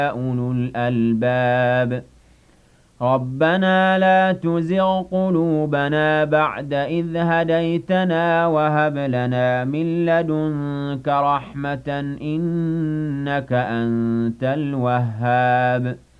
أولو الألباب ربنا لا تزغ قلوبنا بعد إذ هديتنا وهب لنا من لدنك رحمة إنك أنت الوهاب